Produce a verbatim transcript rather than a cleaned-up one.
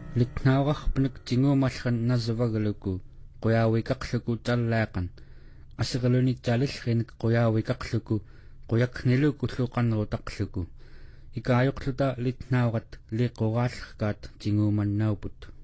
Litnaurarpanak tinguumallan nasavagaluku quyaawikaqluku tallaaqan асерилунитсаалиллиник quyaawikaqluku quyakniluku луqанерутaqluku икааюqluta литнаурат лиқорааллеркаат тингууманнаупут